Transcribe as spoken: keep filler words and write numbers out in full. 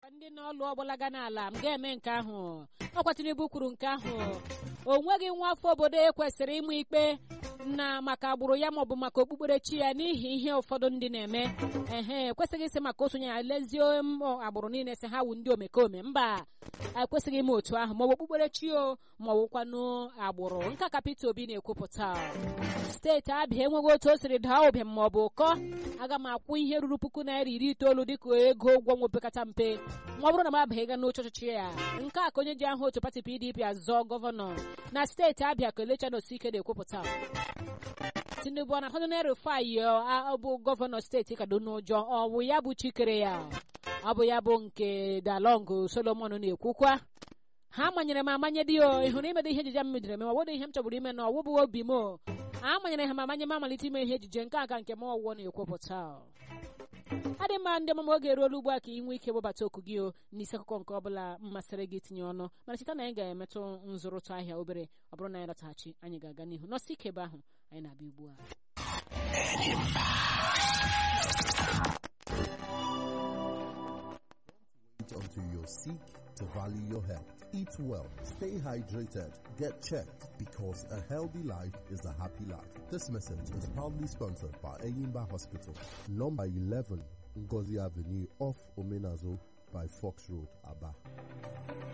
ndị n'ọlụ ọbụla ga n'ala m ga-eme nke ahụ. Ọkwa Tinubu kwuru nke ahụ. O nweghị nwa afọ obodo ekwesịrị ịmụ ikpe na maka agbụrụ ya maọbụ maka okpukperechi ya n'ihi ihe ụfọdụ ndị na-eme. Ehe, ekwesịghị isi maka otu onye ya lezie agbụrụ niile si ha wu ndị omekome. Mba, ekwesịghị ime otu ahụ maọbụ okpukperechi o maọbụkwanụ agbụrụ. Nke ka Peter Obi na-ekwupụta. Steeti Abịa enweghị otu o siri daa ụbịam maọbụ ụkọ. Aga m akwụ ihe ruru puku naira iri itoolu dịka ego ụgwọ nwa opekata mpe ma ọ bụrụ na m abaghị ga n'oche ọchịchị ya. Nke a ka onye ji aha otu pati P D P azọ gọvanọ na steeti Abịa ka Kelechi Anọsike na-ekwupụta. Tinubu ọ na-ahụ na Rufai ọ bụ gọvanọ steeti Kaduna ụjọ ọ bụ ya bụ chikere ya, ọ bụ ya bụ nke Dalong Solomon na-ekwukwa. Ha manyere m amanye dị o ị hụrụ imede ihe ejije m mejiri eme ma ọ bụ ihe m chọburu ime na ọwụbụ obi m. A manyere ha ma amanye m amalite ime ihe ejije nke aka nke m ọwụwọ na-ekwupụta. Adị mma ndị ọmụma oge eruola ugbu a ka ị nwee ike gbabata okwu gị o n'isi akụkọ nke ọbụla mmasịrị gị tinye ọnụ mana cheta na anyị ga-emetụ nzụrụtụ ahịa obere ọ bụrụ na anyị lataghachi anyị ga-aga n'ihu nọsị ike ebe ahụ anyị na-abịa ugbu a. Until you're sick to value your health. Eat well, stay hydrated, get checked because a healthy life is a happy life. This message is proudly sponsored by Eyimba Hospital, number eleven, Ngozi Avenue off Omenazo by Fox Road, Aba.